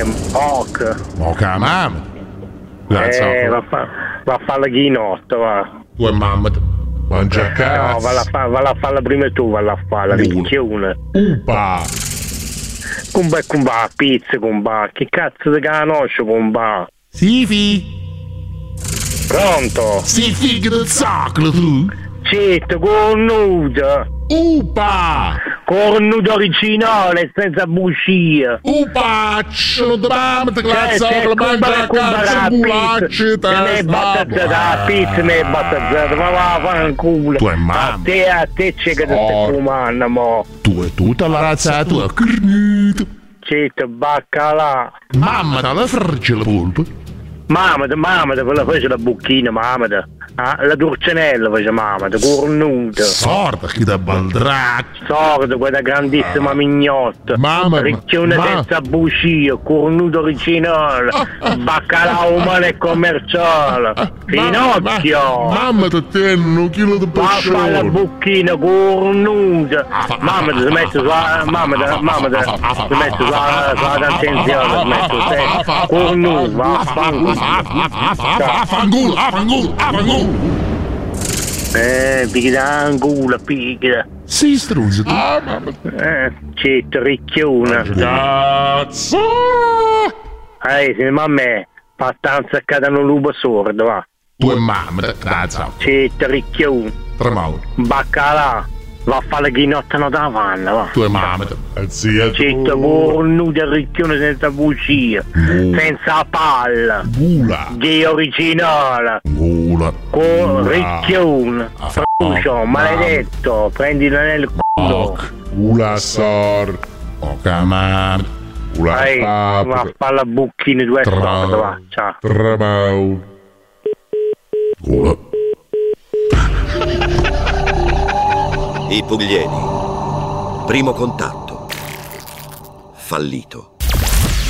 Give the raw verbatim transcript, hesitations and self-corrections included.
ok. Moca mamma. Eh, va a fa- va a fare la ghinotto, va. Tua mamma. Mangia cazzo. No, va a fa- va a farla prima tu, va a fare la ricchione. Upa. Comba e comba, pizza comba. Che cazzo di conosce comba? Sifi. Pronto? Si figa del sacro tu. Certo, cornuto. Upa. Cornuto originale, senza bugie. Upa. Sono da mamma te cazzo. Cioè, La mangia cazzo. Bulacci. Ne è battazzata la pizza, ne è battazzata. Ma va a fare un culo. Tu è mamma. A te, a te c'è che ti stai fumando, mo. Tu è tutta la razza tua. Cornuto. Certo, baccalà. Mamma te la frigge la polpa. Mamma, mamma, quella fece la bucchina, mamma. Ah, la Turcenella fece mamma, cornuta. Sorda chi da baldraccio. Sorda, quella grandissima mignotta. Mamma, ricchione ma- senza bucie, cornuto originale, baccalà umano e commerciale. Finocchio! Mamma ti tiene un chilo di Va a fare la pescione. bucchina cornuta. Mamma ti mette sulla. Mamma ti mamma ti mette sulla sulla attenzione, ti mette su cornuta, va a fare. Affanculo, affanculo, affanculo. Eh, picchia angula, picchia. Sì, struzzo. Ah, mamma. Eh, certo, ricchiona. Cazzo. Eh, se mamma è pattanza cadano lupo sordo, va. Tu e mamma, cazzo. Certo, ricchiona. Tremavo. Baccalà, va a fare la ghinotta no da vanna, va. Tu e mamma. Zia Certo, cornuto e ricchione senza bucia, senza palla. Gula. Gay originale. Gula. Con ricchione. Frucio, maledetto, prendilo nel culo. Gula sor. Oca mamma. Gula Ehi, va a papa. fare la bucchina due soldi, va. Ciao. Tremavo. Gula. I Pugliesi. Primo contatto. Fallito.